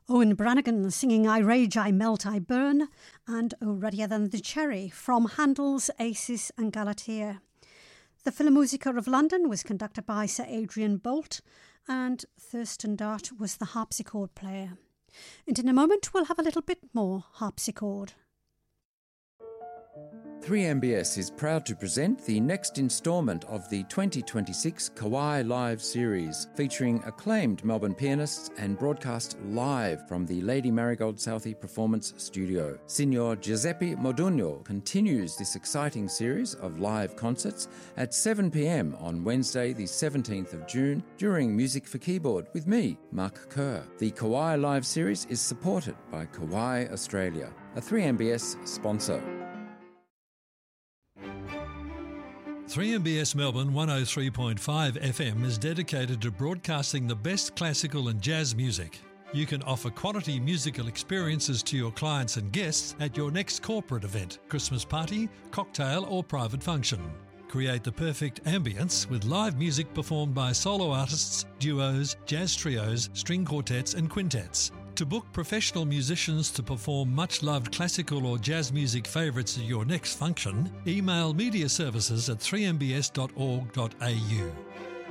Owen Brannigan singing I Rage, I Melt, I Burn, and Oh Ruddier Than the Cherry from Handel's Acis and Galatea. The Philharmonica of London was conducted by Sir Adrian Boult, and Thurston Dart was the harpsichord player. And in a moment we'll have a little bit more harpsichord. 3MBS is proud to present the next instalment of the 2026 Kawai Live series, featuring acclaimed Melbourne pianists and broadcast live from the Lady Marigold Southey Performance Studio. Signor Giuseppe Modugno continues this exciting series of live concerts at 7 p.m. on Wednesday the 17th of June during Music for Keyboard with me, Mark Kerr. The Kawai Live series is supported by Kawai Australia, a 3MBS sponsor. 3MBS Melbourne 103.5 FM is dedicated to broadcasting the best classical and jazz music. You can offer quality musical experiences to your clients and guests at your next corporate event, Christmas party, cocktail or private function. Create the perfect ambience with live music performed by solo artists, duos, jazz trios, string quartets and quintets. To book professional musicians to perform much-loved classical or jazz music favourites at your next function, email mediaservices@3mbs.org.au.